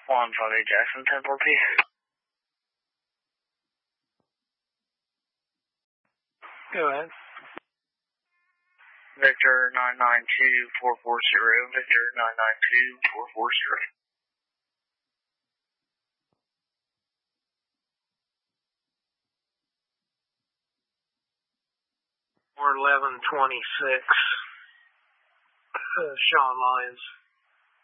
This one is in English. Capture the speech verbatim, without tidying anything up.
one five eight Jackson, ten four P. Go ahead. Victor nine nine two four four zero, Victor nine nine two four four zero. Or eleven twenty-six, uh, Sean Lyons.